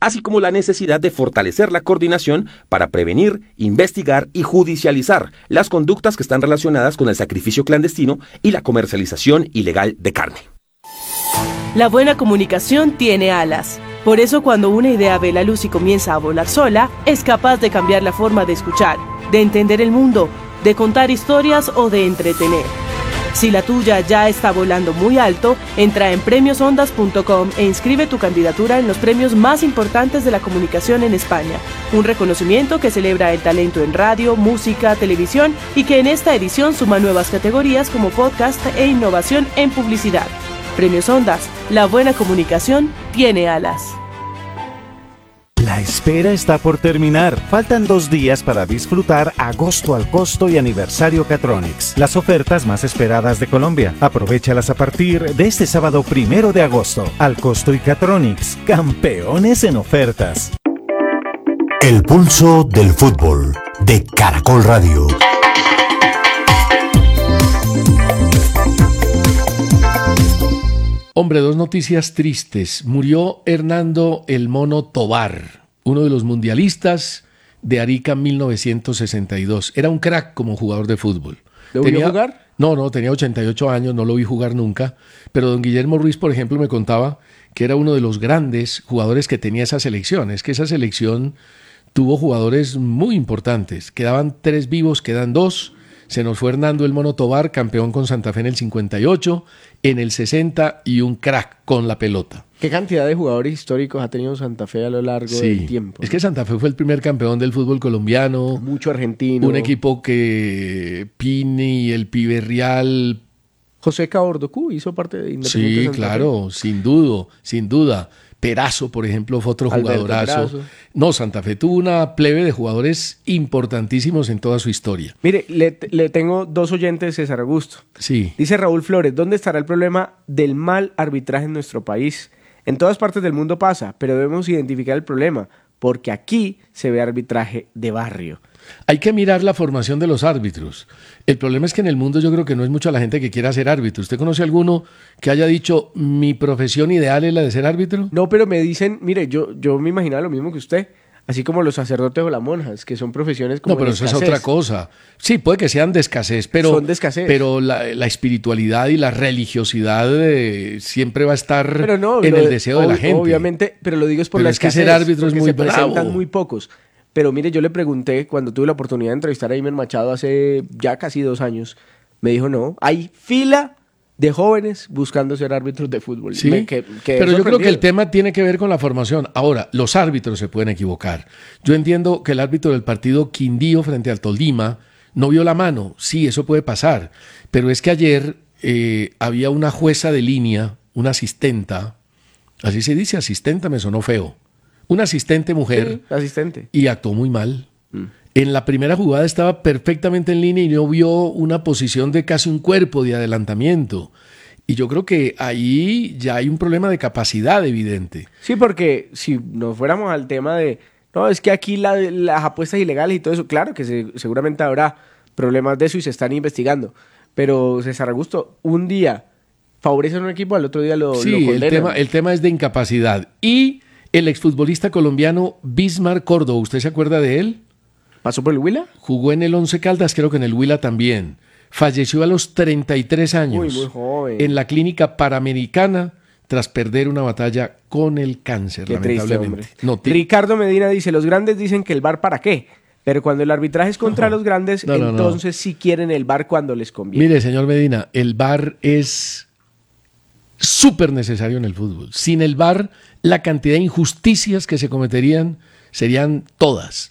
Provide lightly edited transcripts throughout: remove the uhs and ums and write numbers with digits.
así como la necesidad de fortalecer la coordinación para prevenir, investigar y judicializar las conductas que están relacionadas con el sacrificio clandestino y la comercialización ilegal de carne. La buena comunicación tiene alas. Por eso cuando una idea ve la luz y comienza a volar sola, es capaz de cambiar la forma de escuchar, de entender el mundo, de contar historias o de entretener. Si la tuya ya está volando muy alto, entra en premiosondas.com e inscribe tu candidatura en los premios más importantes de la comunicación en España. Un reconocimiento que celebra el talento en radio, música, televisión y que en esta edición suma nuevas categorías como podcast e innovación en publicidad. Premios Ondas, la buena comunicación tiene alas. La espera está por terminar. Faltan 2 días para disfrutar Agosto al Costo y Aniversario Catronics, las ofertas más esperadas de Colombia. Aprovéchalas a partir de este sábado 1 de agosto. Al Costo y Catronics, campeones en ofertas. El pulso del fútbol de Caracol Radio. Hombre, 2 noticias tristes. Murió Hernando El Mono Tovar, uno de los mundialistas de Arica 1962. Era un crack como jugador de fútbol. ¿Lo vio jugar? No, tenía 88 años, no lo vi jugar nunca. Pero don Guillermo Ruiz, por ejemplo, me contaba que era uno de los grandes jugadores que tenía esa selección. Es que esa selección tuvo jugadores muy importantes. Quedaban 3 vivos, quedan 2. Se nos fue Hernando El Mono Tovar, campeón con Santa Fe en el 58, en el 60 y un crack con la pelota. ¿Qué cantidad de jugadores históricos ha tenido Santa Fe a lo largo del tiempo? Es que Santa Fe fue el primer campeón del fútbol colombiano. Mucho argentino. Un equipo que Pini, el Pibe Real. José Cabordocú hizo parte de Independiente Sí, Santa claro, Fe. sin duda. Perazo, por ejemplo, fue otro Alberto jugadorazo. Perazo. No, Santa Fe tuvo una plebe de jugadores importantísimos en toda su historia. Mire, le tengo 2 oyentes, César Augusto. Sí. Dice Raúl Flores, ¿dónde estará el problema del mal arbitraje en nuestro país? En todas partes del mundo pasa, pero debemos identificar el problema, porque aquí se ve arbitraje de barrio. Hay que mirar la formación de los árbitros. El problema es que en el mundo yo creo que no es mucha la gente que quiera ser árbitro. ¿Usted conoce alguno que haya dicho, mi profesión ideal es la de ser árbitro? No, pero me dicen, mire, yo me imaginaba lo mismo que usted, así como los sacerdotes o las monjas, que son profesiones como No, pero eso es otra cosa. Sí, puede que sean de escasez, pero, son de escasez. Pero la espiritualidad y la religiosidad siempre va a estar pero no, en el deseo de la gente. Obviamente, pero lo digo es por pero la es que escasez, ser árbitro es muy se presentan bravo. muy pocos. Pero mire, yo le pregunté, cuando tuve la oportunidad de entrevistar a Imer Machado hace ya casi 2 años, me dijo, no, hay fila de jóvenes buscando ser árbitros de fútbol. Sí, pero yo creo que el tema tiene que ver con la formación. Ahora, los árbitros se pueden equivocar. Yo entiendo que el árbitro del partido Quindío frente al Tolima no vio la mano. Sí, eso puede pasar. Pero es que ayer había una jueza de línea, una asistenta, así se dice, asistenta, me sonó feo. Una asistente mujer. Sí, asistente. Y actuó muy mal. En la primera jugada estaba perfectamente en línea y no vio una posición de casi un cuerpo de adelantamiento. Y yo creo que ahí ya hay un problema de capacidad evidente. Sí, porque si nos fuéramos al tema de, no, es que aquí las apuestas ilegales y todo eso, claro que seguramente habrá problemas de eso y se están investigando. Pero, César Augusto, un día favorecen a un equipo, al otro día lo condenan. el tema es de incapacidad. Y el exfutbolista colombiano Bismar Córdoba, ¿usted se acuerda de él? ¿Pasó por el Huila? Jugó en el Once Caldas, creo que en el Huila también. Falleció a los 33 años. Muy joven. En la clínica Panamericana tras perder una batalla con el cáncer, Qué lamentablemente. Triste, Ricardo Medina dice, los grandes dicen que el VAR para qué, pero cuando el arbitraje es contra los grandes, entonces sí quieren el VAR cuando les conviene. Mire, señor Medina, el VAR es súper necesario en el fútbol. Sin el VAR, la cantidad de injusticias que se cometerían serían todas.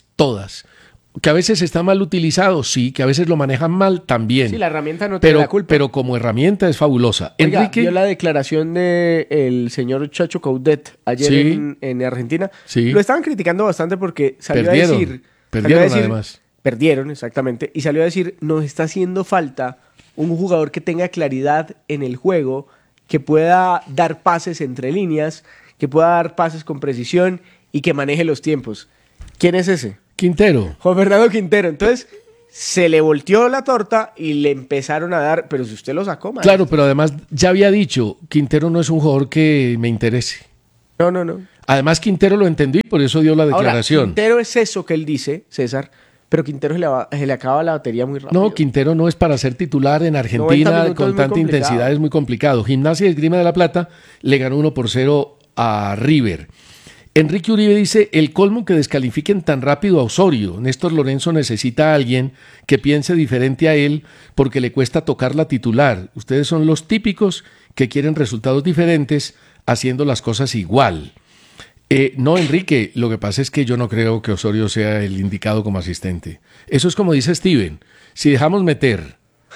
Que a veces está mal utilizado, sí, que a veces lo manejan mal, también. Sí, la herramienta no tiene la culpa. Pero como herramienta es fabulosa. Oiga, Enrique, ¿vio la declaración del señor Chacho Coudet ayer Sí. en Argentina? Sí. Lo estaban criticando bastante porque salió a decir... Perdieron además. Perdieron, exactamente. Y salió a decir, nos está haciendo falta un jugador que tenga claridad en el juego, que pueda dar pases entre líneas, que pueda dar pases con precisión y que maneje los tiempos. ¿Quién es ese? Quintero. Juan Fernando Quintero. Entonces, se le volteó la torta y le empezaron a dar, pero si usted lo sacó, maestro. Claro, pero además ya había dicho, Quintero no es un jugador que me interese. No. Además, Quintero lo entendió y por eso dio la declaración. Ahora, Quintero es eso que él dice, César, pero Quintero se le acaba la batería muy rápido. No, Quintero no es para ser titular en Argentina con tanta intensidad, es muy complicado. Gimnasia y Esgrima de la Plata le ganó 1-0 a River. Enrique Uribe dice, el colmo que descalifiquen tan rápido a Osorio. Néstor Lorenzo necesita a alguien que piense diferente a él porque le cuesta tocar la titular. Ustedes son los típicos que quieren resultados diferentes haciendo las cosas igual. No, Enrique, lo que pasa es que yo no creo que Osorio sea el indicado como asistente. Eso es como dice Steven, si dejamos meter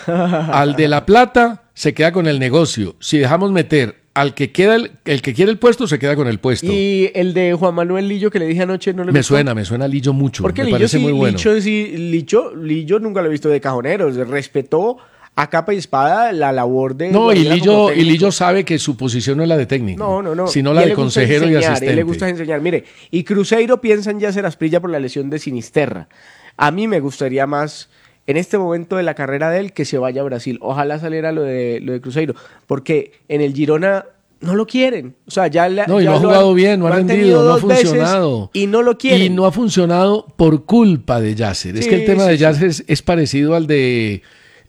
al de La Plata, se queda con el negocio. Si dejamos meter al que queda el que quiere el puesto, se queda con el puesto. Y el de Juan Manuel Lillo que le dije anoche no le gustó. Me suena Lillo mucho. Porque me Lillo parece sí, muy bueno. Lillo nunca lo he visto de cajonero, respetó a capa y espada la labor de... No, y Lillo sabe que su posición no es la de técnico, no. sino la de consejero y asistente. A él le gusta enseñar. Mire, y Cruzeiro piensan ya hacer Asprilla por la lesión de Sinisterra. A mí me gustaría más, en este momento de la carrera de él, que se vaya a Brasil. Ojalá saliera lo de Cruzeiro, porque en el Girona no lo quieren. O sea, no ha jugado bien, no ha rendido, no ha funcionado. Y no lo quieren. Y no ha funcionado por culpa de Yasser. Es que el tema de Yasser es parecido al de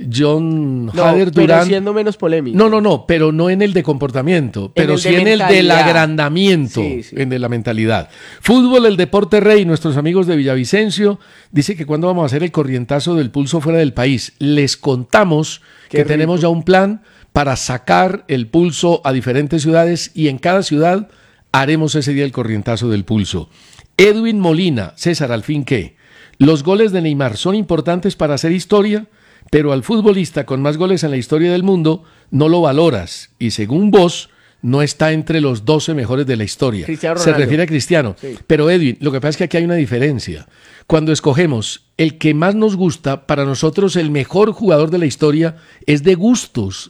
John Hader Durán. Pero siendo menos polémico. No, pero no en el de comportamiento, pero sí en el del agrandamiento, en de la mentalidad. Fútbol, el deporte rey, nuestros amigos de Villavicencio, dice que cuando vamos a hacer el corrientazo del pulso fuera del país. Les contamos que tenemos ya un plan para sacar el pulso a diferentes ciudades y en cada ciudad haremos ese día el corrientazo del pulso. Edwin Molina, César, al fin ¿qué? Los goles de Neymar son importantes para hacer historia, pero al futbolista con más goles en la historia del mundo no lo valoras y según vos no está entre los 12 mejores de la historia. Se refiere a Cristiano. Sí. Pero Edwin, lo que pasa es que aquí hay una diferencia. Cuando escogemos el que más nos gusta, para nosotros el mejor jugador de la historia es de gustos.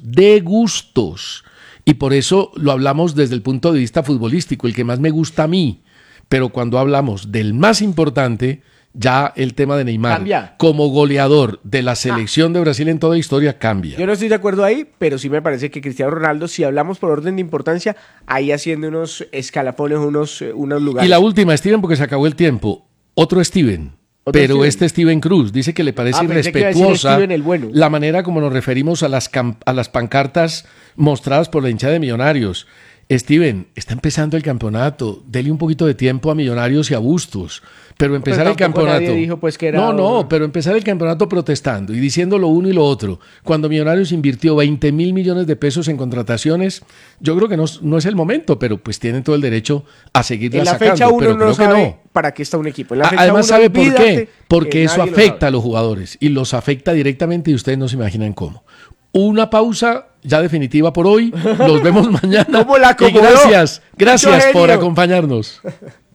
Y por eso lo hablamos desde el punto de vista futbolístico, el que más me gusta a mí. Pero cuando hablamos del más importante, ya el tema de Neymar cambia. Como goleador de la selección de Brasil en toda historia cambia. Yo no estoy de acuerdo ahí, pero sí me parece que Cristiano Ronaldo, si hablamos por orden de importancia, ahí haciendo unos escalafones, unos lugares. Y la última, Steven, porque se acabó el tiempo. Otro Steven. Pero Steven Cruz dice que le parece irrespetuosa la manera como nos referimos a las pancartas mostradas por la hinchada de Millonarios. Steven, está empezando el campeonato, dele un poquito de tiempo a Millonarios y a Bustos, pero empezar el campeonato... Dijo, pues, que era pero empezar el campeonato protestando y diciendo lo uno y lo otro, cuando Millonarios invirtió 20.000 millones de pesos en contrataciones, yo creo que no es el momento, pero pues tienen todo el derecho a seguirla sacando. En la fecha uno no sabe que para qué está un equipo. En la fecha Además, ¿sabe por qué? Porque eso afecta a los jugadores y los afecta directamente y ustedes no se imaginan cómo. Una pausa ya definitiva por hoy. Nos vemos mañana. ¿Cómo la acomodó? Y gracias por acompañarnos.